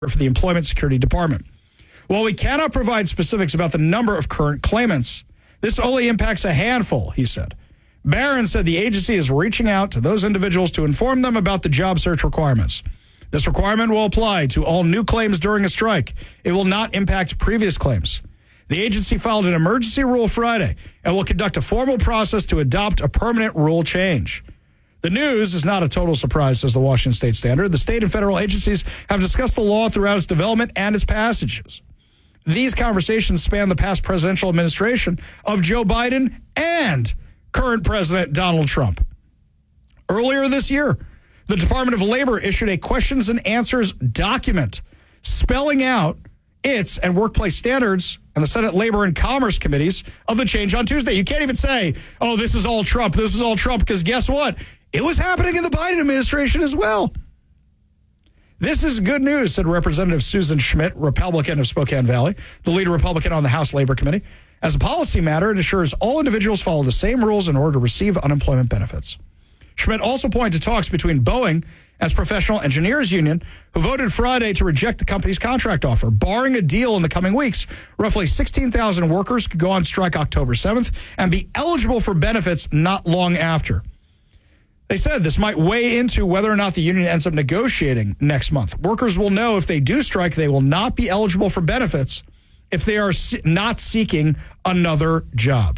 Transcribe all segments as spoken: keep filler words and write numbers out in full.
for the Employment Security Department. While we cannot provide specifics about the number of current claimants, this only impacts a handful, he said. Barron said the agency is reaching out to those individuals to inform them about the job search requirements. This requirement will apply to all new claims during a strike. It will not impact previous claims. The agency filed an emergency rule Friday and will conduct a formal process to adopt a permanent rule change. The news is not a total surprise, says the Washington State Standard. The state and federal agencies have discussed the law throughout its development and its passages. These conversations span the past presidential administration of Joe Biden and current President Donald Trump. Earlier this year, the Department of Labor issued a questions and answers document spelling out its and workplace standards and the Senate Labor and Commerce Committees of the change on Tuesday. You can't even say, oh, this is all Trump, this is all Trump, because guess what? It was happening in the Biden administration as well. This is good news, said Representative Susan Schmidt, Republican of Spokane Valley, the lead Republican on the House Labor Committee. As a policy matter, it assures all individuals follow the same rules in order to receive unemployment benefits. Schmidt also pointed to talks between Boeing and its Professional Engineers Union, who voted Friday to reject the company's contract offer. Barring a deal in the coming weeks, roughly sixteen thousand workers could go on strike October seventh and be eligible for benefits not long after. They said this might weigh into whether or not the union ends up negotiating next month. Workers will know if they do strike, they will not be eligible for benefits if they are not seeking another job.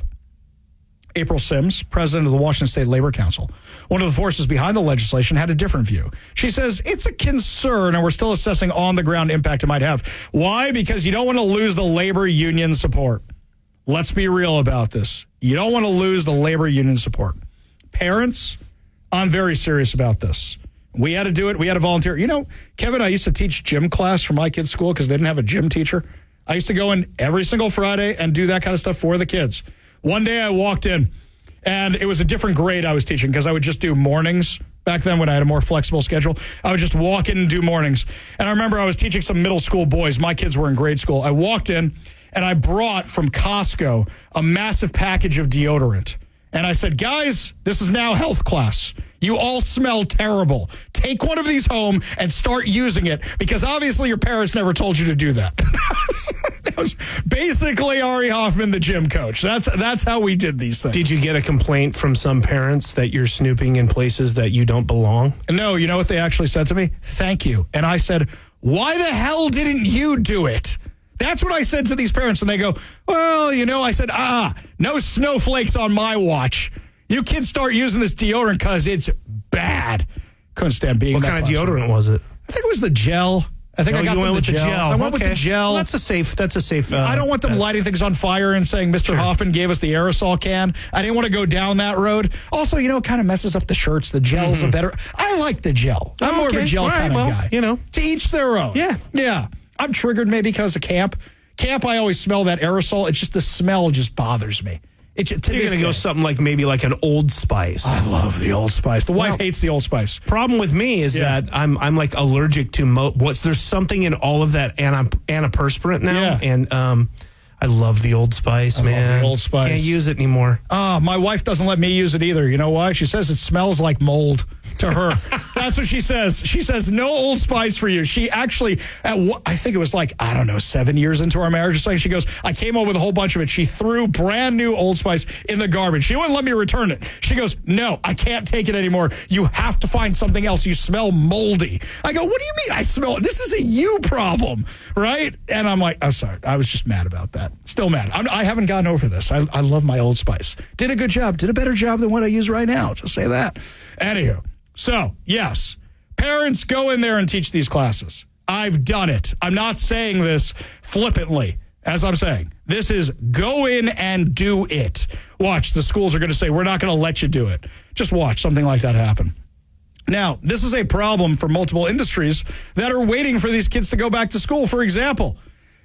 April Sims, president of the Washington State Labor Council, one of the forces behind the legislation, had a different view. She says it's a concern and we're still assessing on-the-ground impact it might have. Why? Because you don't want to lose the labor union support. Let's be real about this. You don't want to lose the labor union support. Parents, I'm very serious about this. We had to do it. We had to volunteer. You know, Kevin, I used to teach gym class for my kids' school because they didn't have a gym teacher. I used to go in every single Friday and do that kind of stuff for the kids. One day I walked in, and it was a different grade I was teaching because I would just do mornings. Back then when I had a more flexible schedule, I would just walk in and do mornings. And I remember I was teaching some middle school boys. My kids were in grade school. I walked in, and I brought from Costco a massive package of deodorant. And I said, guys, this is now health class. You all smell terrible. Take one of these home and start using it because obviously your parents never told you to do that. That was basically Ari Hoffman, the gym coach. That's that's how we did these things. Did you get a complaint from some parents that you're snooping in places that you don't belong? No, you know what they actually said to me? Thank you. And I said, why the hell didn't you do it? That's what I said to these parents. And they go, well, you know, I said, ah, no snowflakes on my watch. You kids start using this deodorant because it's bad. Couldn't stand being What in kind that of classroom. deodorant was it? I think it was the gel. I think No, I got you them went the with gel. the gel. I went Okay. with the gel. Well, that's a safe. That's a safe. Uh, I don't want them bet. lighting things on fire and saying Mister Sure. Hoffman gave us the aerosol can. I didn't want to go down that road. Also, you know, it kind of messes up the shirts. The gel's Mm-hmm. a better. I like the gel. I'm Oh, more of okay. a gel All right, kind well, of guy. you know. To each their own. Yeah. Yeah. I'm triggered maybe because of camp. Camp, I always smell that aerosol. It's just the smell just bothers me. It, to You're this going to go day. something like maybe like an Old Spice. I love the Old Spice. The wife Well, hates the Old Spice. Problem with me is Yeah. that I'm I'm like allergic to mo- what's there's something in all of that anti- antiperspirant now, Yeah. and um, I love the Old Spice, I love man. the Old Spice. Can't use it anymore. Uh, my wife doesn't let me use it either. You know why? She says it smells like mold to her. That's what she says. She says, no Old Spice for you. She actually, at one, I think it was like, I don't know, seven years into our marriage or something, she goes, I came home with a whole bunch of it. She threw brand new Old Spice in the garbage. She wouldn't let me return it. She goes, no, I can't take it anymore. You have to find something else. You smell moldy. I go, what do you mean I smell? This is a you problem, right? And I'm like, I'm sorry. I was just mad about that. Still mad. I'm, I haven't gotten over this. I, I love my Old Spice. Did a good job. Did a better job than what I use right now. Just say that. Anywho. So, yes, parents go in there and teach these classes. I've done it. I'm not saying this flippantly, as I'm saying. This is go in and do it. Watch, the schools are going to say, we're not going to let you do it. Just watch something like that happen. Now, this is a problem for multiple industries that are waiting for these kids to go back to school. For example,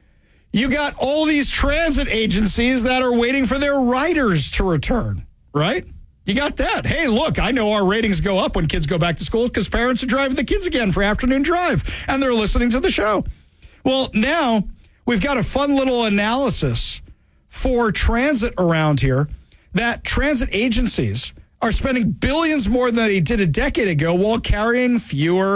you got all these transit agencies that are waiting for their riders to return, right? You got that. Hey, look, I know our ratings go up when kids go back to school because parents are driving the kids again for afternoon drive, and they're listening to the show. Well, now we've got a fun little analysis for transit around here that transit agencies are spending billions more than they did a decade ago while carrying fewer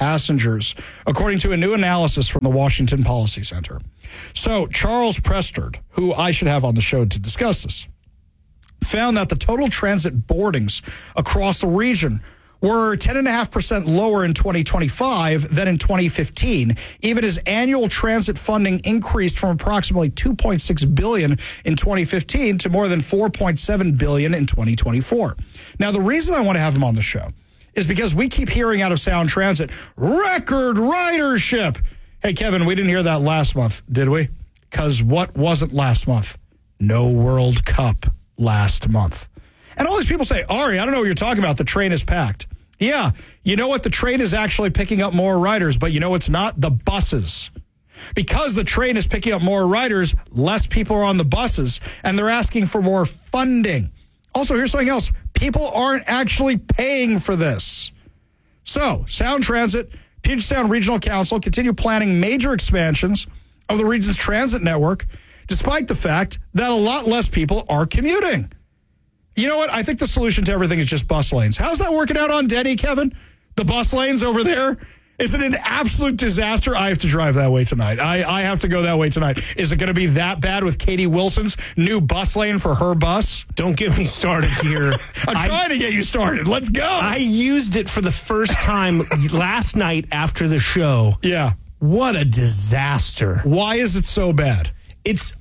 passengers, according to a new analysis from the Washington Policy Center. So Charles Prestard, who I should have on the show to discuss this, found that the total transit boardings across the region were ten point five percent lower in twenty twenty-five than in twenty fifteen, even as annual transit funding increased from approximately two point six billion dollars in twenty fifteen to more than four point seven billion dollars in twenty twenty-four. Now, the reason I want to have him on the show is because we keep hearing out of Sound Transit, record ridership. Hey, Kevin, we didn't hear that last month, did we? Because what wasn't last month? No World Cup last month. And all these people say, Ari, I don't know what you're talking about. The train is packed. Yeah, you know what? The train is actually picking up more riders, but you know what's not? The buses. Because the train is picking up more riders, less people are on the buses, and they're asking for more funding. Also, here's something else. People aren't actually paying for this. So, Sound Transit, Puget Sound Regional Council continue planning major expansions of the region's transit network, despite the fact that a lot less people are commuting. You know what? I think the solution to everything is just bus lanes. How's that working out on Denny, Kevin? The bus lanes over there? Is it an absolute disaster? I have to drive that way tonight. I, I have to go that way tonight. Is it going to be that bad with Katie Wilson's new bus lane for her bus? Don't get me started here. I'm I, trying to get you started. Let's go. I used it for the first time last night after the show. Yeah. What a disaster. Why is it so bad? It's...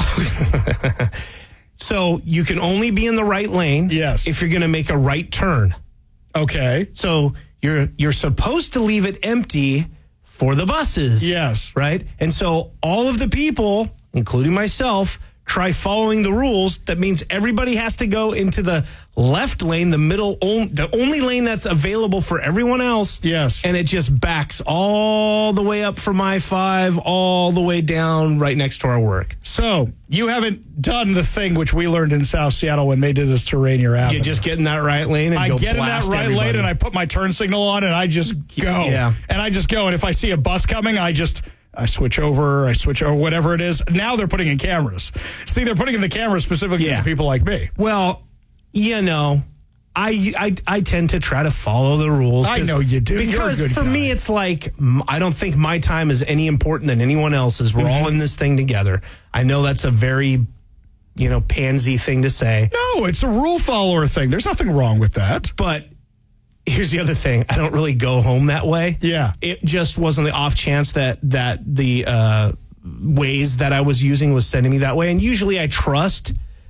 So you can only be in the right lane yes. if you're going to make a right turn. Okay. So you're you're supposed to leave it empty for the buses. Yes. Right? And so all of the people, including myself, try following the rules. That means everybody has to go into the left lane, the middle, the only lane that's available for everyone else. Yes. And it just backs all the way up from I five, all the way down right next to our work. So you haven't done the thing which we learned in South Seattle when they did this to Rainier Avenue. You just get in that right lane and I go get in that right everybody. lane and I put my turn signal on and I just go. Yeah. And I just go. And if I see a bus coming, I just... I switch over, I switch over, whatever it is. Now they're putting in cameras. See, they're putting in the cameras specifically yeah. to people like me. Well, you know, I, I I tend to try to follow the rules. I know you do. Because You're a good for guy. me, it's like, I don't think my time is any important than anyone else's. We're mm-hmm. all in this thing together. I know that's a very, you know, pansy thing to say. No, it's a rule follower thing. There's nothing wrong with that. But here's the other thing. I don't really go home that way. Yeah. It just wasn't the off chance that that the uh, Waze that I was using was sending me that way. And usually I trust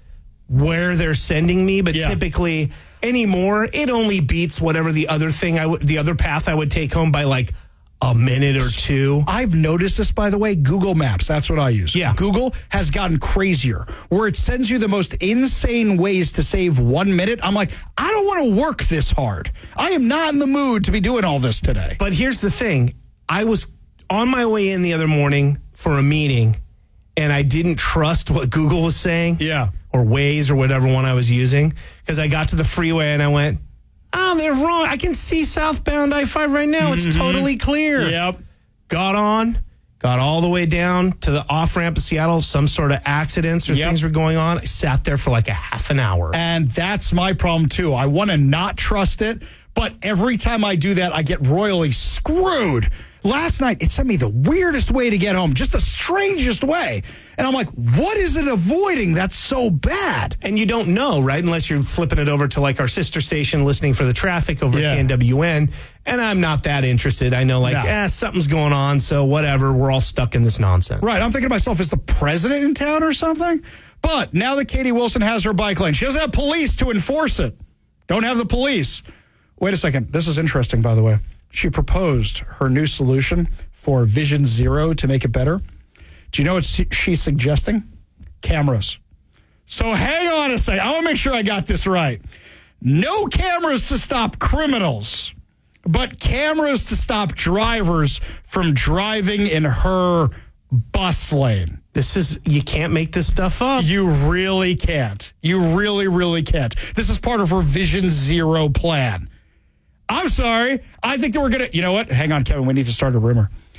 where they're sending me, but yeah. typically anymore, it only beats whatever the other thing I w- the other path I would take home by like a minute or two. I've noticed this, by the way. Google Maps, that's what I use. Yeah. Google has gotten crazier, where it sends you the most insane ways to save one minute. I'm like, I don't want to work this hard. I am not in the mood to be doing all this today. But here's the thing. I was on my way in the other morning for a meeting, and I didn't trust what Google was saying. Yeah. Or Waze or whatever one I was using, because I got to the freeway and I went, oh, they're wrong. I can see southbound I five right now. It's mm-hmm. totally clear. Yep. Got on, got all the way down to the off-ramp of Seattle. Some sort of accidents or yep. things were going on. I sat there for like a half an hour. And that's my problem, too. I want to not trust it, but every time I do that, I get royally screwed. Last night, it sent me the weirdest way to get home, just the strangest way. And I'm like, what is it avoiding that's so bad? And you don't know, right? Unless you're flipping it over to like our sister station, listening for the traffic over yeah. at K N W N. And I'm not that interested. I know like, no. eh, something's going on. So whatever, we're all stuck in this nonsense. Right. I'm thinking to myself, is the president in town or something? But now that Katie Wilson has her bike lane, she doesn't have police to enforce it. Don't have the police. Wait a second. This is interesting, by the way. She proposed her new solution for Vision Zero to make it better. Do you know what she's suggesting? Cameras. So hang on a second. I want to make sure I got this right. No cameras to stop criminals, but cameras to stop drivers from driving in her bus lane. This is, you can't make this stuff up. You really can't. You really, really can't. This is part of her Vision Zero plan. I'm sorry. I think that we're going to, you know what? Hang on, Kevin. We need to start a rumor.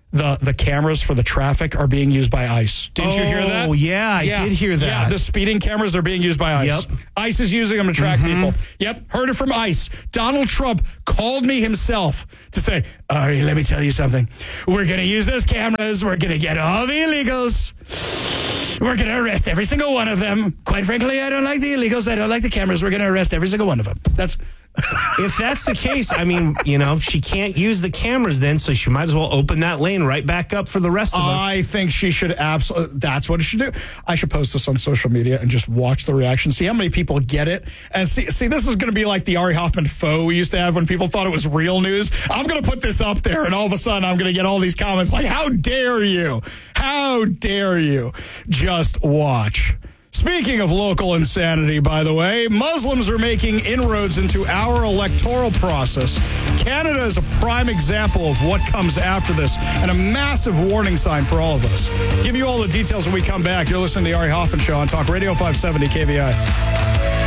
the, the cameras for the traffic are being used by ICE. Didn't oh, you hear that? Oh, yeah, I yeah. did hear that. Yeah, the speeding cameras are being used by ICE. Yep. ICE is using them to track mm-hmm. people. Yep, heard it from ICE. Donald Trump called me himself to say, Ari, let me tell you something. We're going to use those cameras. We're going to get all the illegals. We're going to arrest every single one of them. Quite frankly, I don't like the illegals. I don't like the cameras. We're going to arrest every single one of them. That's... If that's the case, I mean, you know, she can't use the cameras then, so she might as well open that lane right back up for the rest of us. I think she should absolutely, that's what it should do. I should post this on social media and just watch the reaction, see how many people get it. And see, see this is going to be like the Ari Hoffman faux we used to have when people thought it was real news. I'm going to put this up there, and all of a sudden I'm going to get all these comments like, how dare you? How dare you? Just watch. Speaking of local insanity, by the way, Muslims are making inroads into our electoral process. Canada is a prime example of what comes after this, and a massive warning sign for all of us. Give you all the details when we come back. You're listening to the Ari Hoffman Show on Talk Radio five seventy K V I.